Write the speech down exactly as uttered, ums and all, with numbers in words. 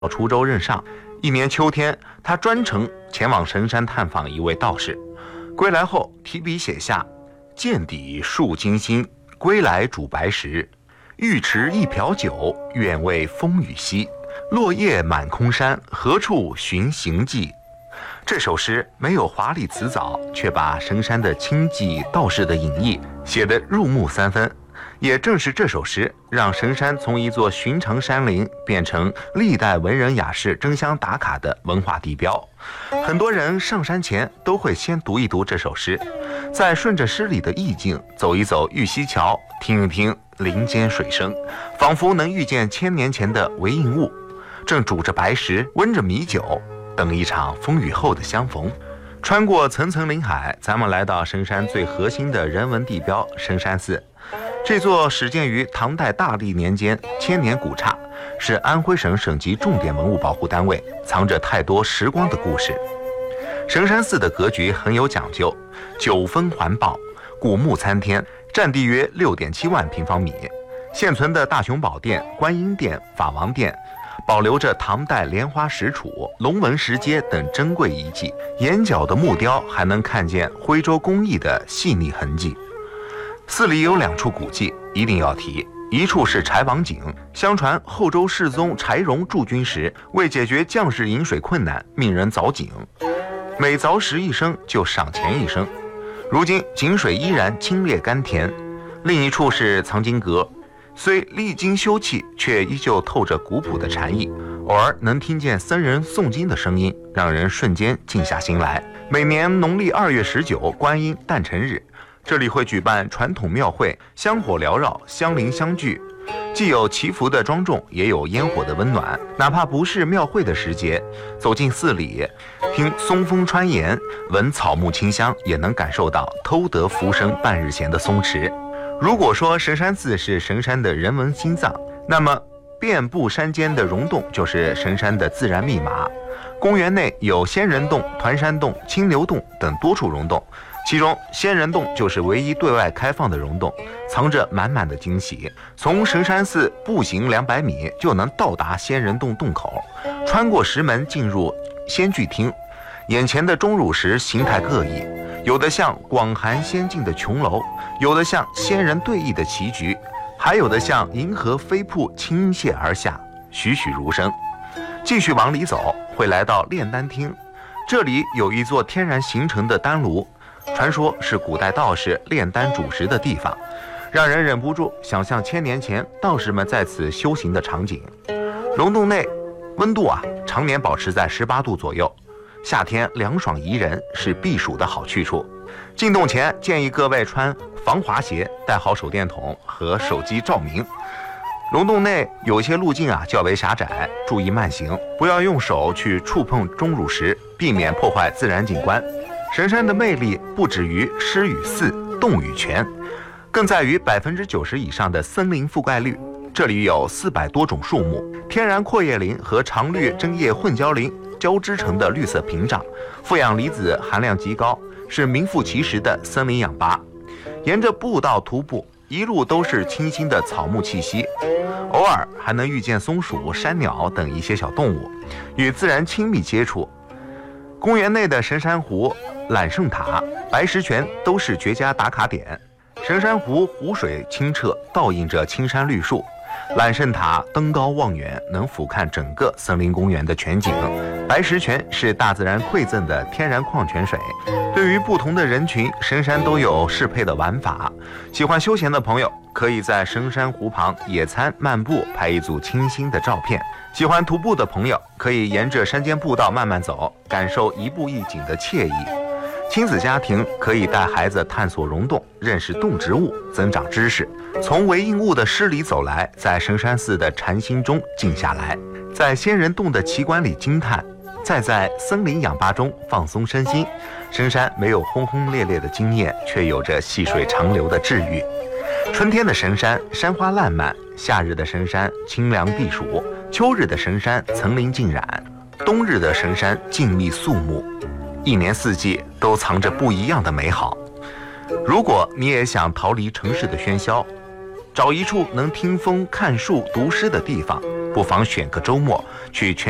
滁州任上。一年秋天，他专程前往神山探访一位道士，归来后提笔写下：见底数金星，归来煮白石，欲持一瓢酒，愿为风雨息。落叶满空山，何处寻行迹？这首诗没有华丽辞藻，却把神山的清寂、道士的隐逸写得入木三分。也正是这首诗，让神山从一座寻常山林变成历代文人雅士争相打卡的文化地标。很多人上山前都会先读一读这首诗，再顺着诗里的意境走一走玉溪桥，听一听林间水声，仿佛能遇见千年前的韦应物，正煮着白石，温着米酒，等一场风雨后的相逢。穿过层层林海，咱们来到神山最核心的人文地标神山寺。这座始建于唐代大历年间，千年古刹，是安徽省省级重点文物保护单位，藏着太多时光的故事。神山寺的格局很有讲究，九分环抱，古木参天，占地约 六点七万平方米。现存的大雄宝殿、观音殿、法王殿保留着唐代莲花石杵、龙纹石阶等珍贵遗迹，眼角的木雕还能看见徽州工艺的细腻痕迹。寺里有两处古迹一定要提，一处是柴王井。相传后周世宗柴荣驻军时，为解决将士饮水困难，命人凿井，每凿石一升就赏钱一升。如今井水依然清冽甘甜。另一处是藏经阁，虽历经修葺，却依旧透着古朴的禅意，偶尔能听见僧人诵经的声音，让人瞬间静下心来。每年农历二月十九观音诞辰日，这里会举办传统庙会，香火缭绕，香邻相聚，既有祈福的庄重，也有烟火的温暖。哪怕不是庙会的时节，走进寺里，听松风穿檐，闻草木清香，也能感受到偷得浮生半日闲的松弛。如果说神山寺是神山的人文心脏，那么遍布山间的溶洞就是神山的自然密码。公园内有仙人洞、团山洞、清流洞等多处溶洞，其中仙人洞就是唯一对外开放的溶洞，藏着满满的惊喜。从神山寺步行两百米就能到达仙人洞洞口，穿过石门进入仙具厅。眼前的钟乳石形态各异，有的像广寒仙境的琼楼，有的像仙人对弈的棋局，还有的像银河飞瀑倾泻而下，栩栩如生。继续往里走，会来到炼丹厅，这里有一座天然形成的丹炉，传说是古代道士炼丹煮食的地方，让人忍不住想象千年前道士们在此修行的场景。溶洞内温度啊，常年保持在十八度左右，夏天凉爽宜人，是避暑的好去处。进洞前建议各位穿防滑鞋，带好手电筒和手机照明。溶洞内有些路径啊较为狭窄，注意慢行，不要用手去触碰钟乳石，避免破坏自然景观。神山的魅力不止于诗与寺、洞与泉，更在于百分之九十以上的森林覆盖率。这里有四百多种树木，天然阔叶林和常绿针叶混交林交织成的绿色屏障，负氧离子含量极高，是名副其实的森林氧吧。沿着步道徒步，一路都是清新的草木气息，偶尔还能遇见松鼠、山鸟等一些小动物，与自然亲密接触。公园内的神山湖、揽胜塔、白石泉都是绝佳打卡点。神山湖湖水清澈，倒映着青山绿树；揽胜塔登高望远，能俯瞰整个森林公园的全景。白石泉是大自然馈赠的天然矿泉水。对于不同的人群，神山都有适配的玩法。喜欢休闲的朋友可以在神山湖旁野餐漫步，拍一组清新的照片。喜欢徒步的朋友可以沿着山间步道慢慢走，感受一步一景的惬意。亲子家庭可以带孩子探索溶洞，认识动植物，增长知识。从韦应物的诗里走来，在神山寺的禅心中静下来，在仙人洞的奇观里惊叹，再在森林氧吧中放松身心。神山没有轰轰烈烈的惊艳，却有着细水长流的治愈。春天的神山山花烂漫，夏日的神山清凉避暑，秋日的神山层林尽染，冬日的神山静谧肃穆。一年四季都藏着不一样的美好。如果你也想逃离城市的喧嚣，找一处能听风看树读诗的地方，不妨选个周末去全